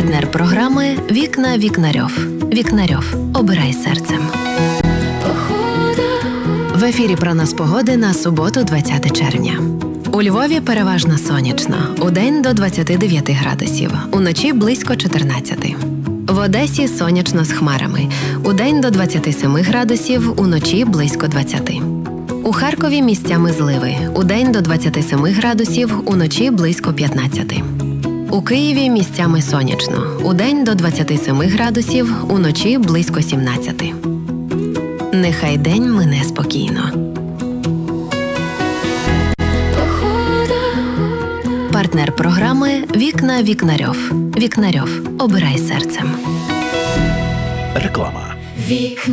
Партнер програми «Вікна Вікнарьов». Вікнарьов. Обирай серцем. В ефірі «Прогноз погоди» на суботу, 20 червня. У Львові переважно сонячно. Удень до 29 градусів. Уночі близько 14. В Одесі сонячно з хмарами. Удень до 27 градусів, уночі близько 20. У Харкові місцями зливи. Удень до 27 градусів, уночі близько 15. У Києві місцями сонячно. Удень до 27 градусів, уночі близько 17. Нехай день мине спокійно. Партнер програми «Вікна Вікнарьов». Вікнарьов. Обирай серцем. Реклама.